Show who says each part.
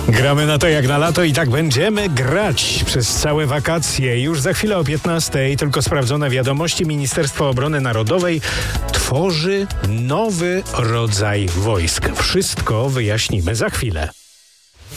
Speaker 1: Gramy na to jak na lato i tak będziemy grać przez całe wakacje. Już za chwilę o 15:00 tylko sprawdzone wiadomości. Ministerstwo Obrony Narodowej tworzy nowy rodzaj wojsk. Wszystko wyjaśnimy za chwilę.